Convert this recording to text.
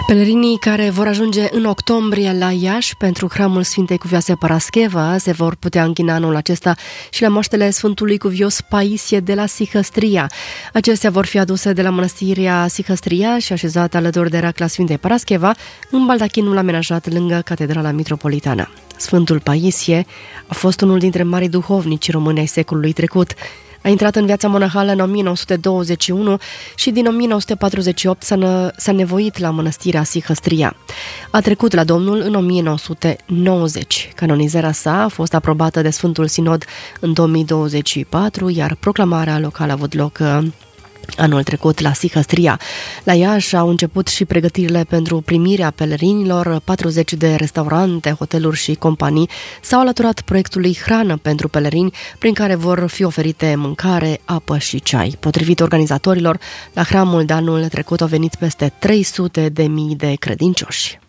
Pelerinii care vor ajunge în octombrie la Iași pentru Hramul Sfintei Cuvioase Parascheva se vor putea închina anul acesta și la moaștele Sfântului Cuvios Paisie de la Sihăstria. Acestea vor fi aduse de la mănăstirea Sihăstria și așezate alături de racla Sfintei Parascheva în baldachinul amenajat lângă Catedrala Mitropolitană. Sfântul Paisie a fost unul dintre marii duhovnici români ai secolului trecut. A intrat în viața monahală în 1921 și din 1948 s-a nevoit la mănăstirea Sihăstria. A trecut la Domnul în 1990. Canonizarea sa a fost aprobată de Sfântul Sinod în 2024, iar proclamarea locală a avut loc anul trecut la Sihăstria. La Iași au început și pregătirile pentru primirea pelerinilor. 40 de restaurante, hoteluri și companii s-au alăturat proiectului Hrană pentru pelerini, prin care vor fi oferite mâncare, apă și ceai. Potrivit organizatorilor, la hramul de anul trecut au venit peste 300.000 de credincioși.